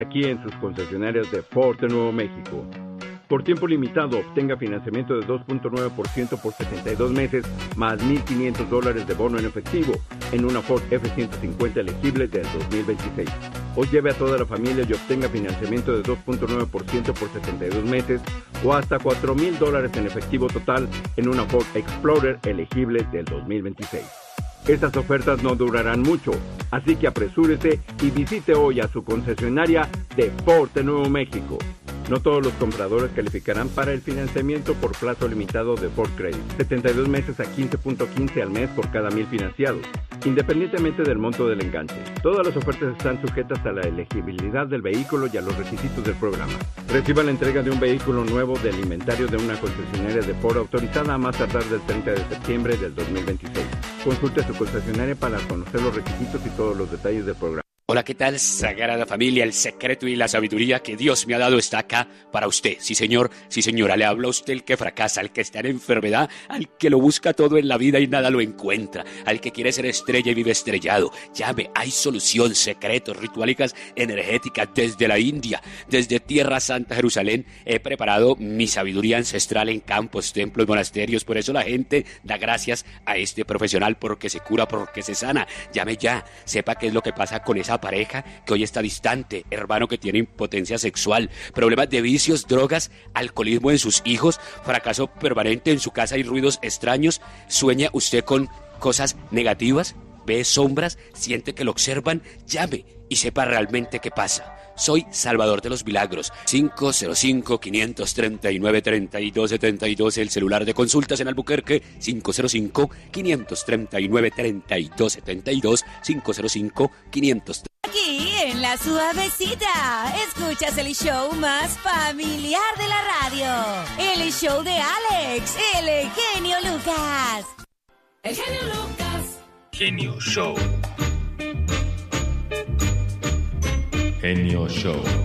Aquí en sus concesionarias de Ford de Nuevo México. Por tiempo limitado, obtenga financiamiento de 2.9% por 72 meses, más $1,500 de bono en efectivo, en una Ford F-150 elegible del 2026. O lleve a toda la familia y obtenga financiamiento de 2.9% por 72 meses, o hasta $4,000 en efectivo total, en una Ford Explorer elegible del 2026. Estas ofertas no durarán mucho, así que apresúrese y visite hoy a su concesionaria de Ford de Nuevo México. No todos los compradores calificarán para el financiamiento por plazo limitado de Ford Credit. 72 meses a 15.15 al mes por cada 1,000 financiados, independientemente del monto del enganche. Todas las ofertas están sujetas a la elegibilidad del vehículo y a los requisitos del programa. Reciba la entrega de un vehículo nuevo del inventario de una concesionaria de Ford autorizada a más tardar del 30 de septiembre del 2026. Consulte su concesionaria para conocer los requisitos y todos los detalles del programa. Hola, ¿qué tal, Sagrada Familia? El secreto y la sabiduría que Dios me ha dado está acá para usted. Sí, señor, sí, señora. Le habla a usted el que fracasa, al que está en enfermedad, al que lo busca todo en la vida y nada lo encuentra, al que quiere ser estrella y vive estrellado. Llame, hay solución, secretos, rituálicas energéticas desde la India, desde Tierra Santa, Jerusalén. He preparado mi sabiduría ancestral en campos, templos, monasterios. Por eso la gente da gracias a este profesional, porque se cura, porque se sana. Llame ya, sepa qué es lo que pasa con esa pareja que hoy está distante, hermano que tiene impotencia sexual, problemas de vicios, drogas, alcoholismo en sus hijos, fracaso permanente en su casa y ruidos extraños. ¿Sueña usted con cosas negativas? ¿Ve sombras? ¿Siente que lo observan? Llame y sepa realmente qué pasa. Soy Salvador de los Milagros. 505-539-3272, el celular de consultas en Albuquerque. 505-539-3272, 505-500. Aquí en La Suavecita, escuchas el show más familiar de la radio. El show de Alex, el genio Lucas. El genio Lucas. Genio Show. Genio Show.